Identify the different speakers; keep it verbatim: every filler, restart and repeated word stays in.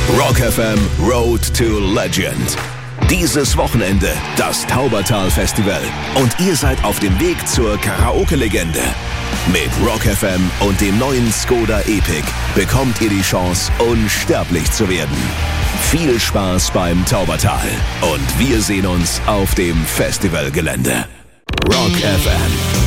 Speaker 1: Rock F M Road to Legend. Dieses Wochenende das Taubertal-Festival und ihr seid auf dem Weg zur Karaoke-Legende. Mit Rock F M und dem neuen Skoda Epic bekommt ihr die Chance, unsterblich zu werden. Viel Spaß beim Taubertal und wir sehen uns auf dem Festivalgelände. Rock F M.